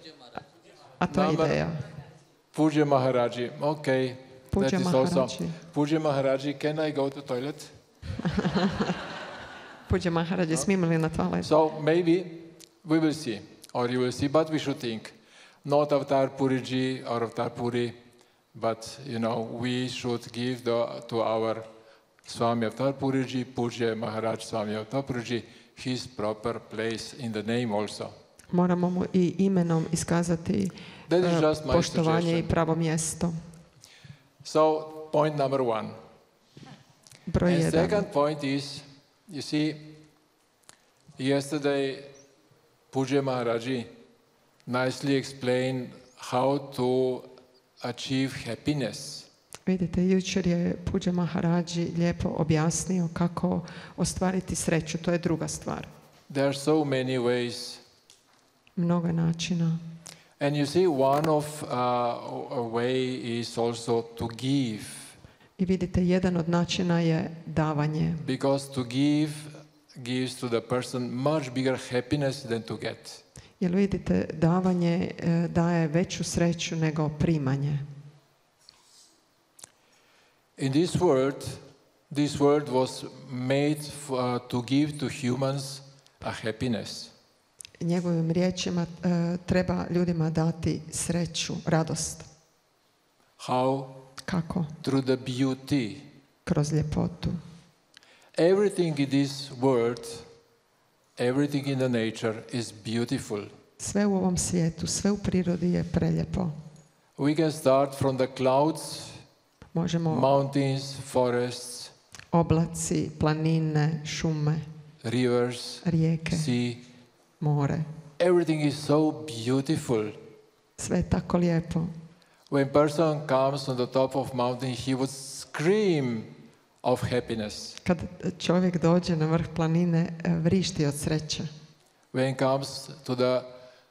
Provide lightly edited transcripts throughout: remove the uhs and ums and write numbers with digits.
A to je ideja. Pujya Maharaji. Okay. Pujya That is also. Maharaji. Pujya Maharaji, can I go to toilet? Pujya Maharaji, smijem li na toalet? So maybe we will see, or you will see, but we should think. Not Avatar Puriji or Avatar Puri, but we should give to our Swami Avatar Puriji, Pujya Maharaj Swami Avatar Puriji, his proper place in the name also. Moramo mu i imenom iskazati That is just my poštovanje i suggestion. pravo mjesto. So, point number 1. Broj And 1. second point is, you see, yesterday Pujya Maharaji nicely explained how to achieve happiness. Vidite, jučer je Pujya Maharaji lijepo objasnio kako ostvariti sreću. To je druga stvar. There are so many ways. Mnogo načina. And you see, one of a way is also to give. I vidite, jedan od načina je davanje. Because to give gives to the person much bigger happiness than to get. Jer vidite, davanje daje veću sreću nego primanje. In this world was made to give to humans a happiness. Njegovim riječima treba ljudima dati sreću, radost. How? Kako? Through the beauty. Kroz ljepotu. Everything in this world, everything in the nature is beautiful. Sve u ovom svijetu, sve u prirodi je preljepo. We can start from the clouds, Možemo mountains, forests, oblaci, planine, šume, rivers, rijeke, sea. more. Everything is so beautiful. Sve je tako lijepo. When person comes on the top of mountain, he would scream of happiness. Kad čovjek dođe na vrh planine, vrišti od sreće. When comes to the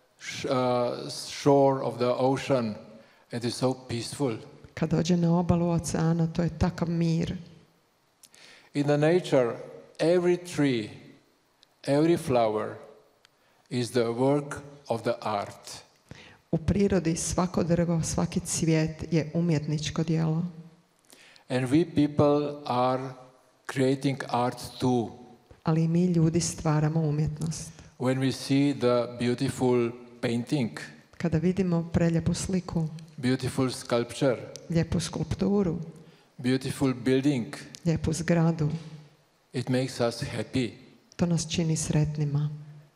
shore of the ocean, it is so peaceful. Kad dođe na obalu oceana, to je takav mir. In the nature, every tree, every flower is the work of the art. U prirodi svako drvo, svaki cvijet je umjetničko djelo. And we people are creating art too. Ali mi ljudi stvaramo umjetnost. When we see the beautiful painting, Kada vidimo preljepu sliku, beautiful sculpture, lijepu skulpturu, beautiful building, lijepu zgradu, it makes us happy. to nas čini sretnima.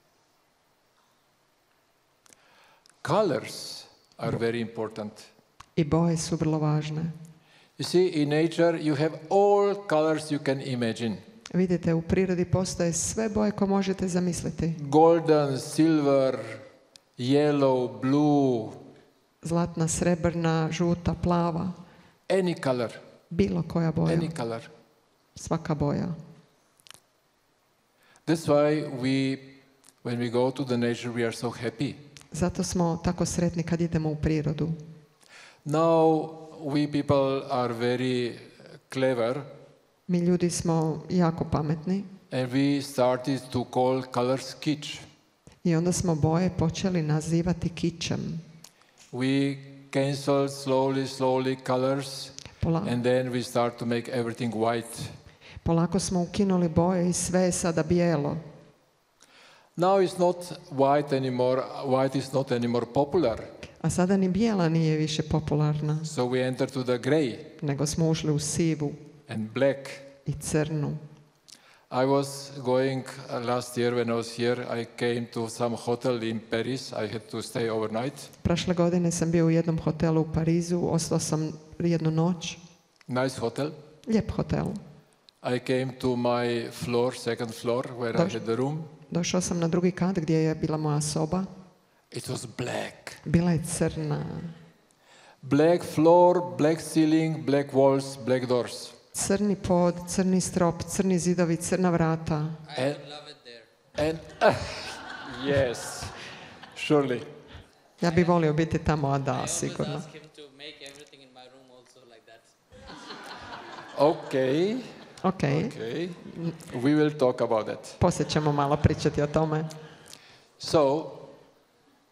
Colors are very important. I boje su vrlo važne. You see, in nature you have all colors you can imagine. Vidite, u prirodi postoje sve boje koje možete zamisliti. Golden, silver, yellow, blue, Zlatna, srebrna, žuta, plava. any color, Bilo koja boja. any color. Svaka boja. That's why when we go to the nature, we are so happy. Zato smo tako sretni kad idemo u prirodu. Now we people are very clever, Mi ljudi smo jako pametni and we started to call colors kitsch. i onda smo boje počeli nazivati kičem. We canceled slowly colors, and then we start to make everything white. Polako smo ukinuli boje i sve je sada bijelo. Now it's not white anymore. White is not anymore popular. A sada ni bijela nije više popularna, So we enter to the gray nego smo ušli u sivu and black. i crnu. I was going last year when I was here. I came to some hotel in Paris. I had to stay overnight. Prošle godine sam bio u jednom hotelu u Parizu, ostao sam jednu noć. Nice hotel. Lijep hotel. I came to my floor, second floor, where I had the room. Došao sam na drugi kat gdje je bila moja soba. It was black. Bila je crna. Black floor, black ceiling, black walls, black doors. Crni pod, crni strop, crni zidovi, crna vrata. I would love it there. And yes, surely. Ja bih volio biti tamo, a da, I always sigurno. ask him to make everything in my room also like that. Okay. Ok, Okay. We will talk about that. poslije ćemo malo pričati o tome. So,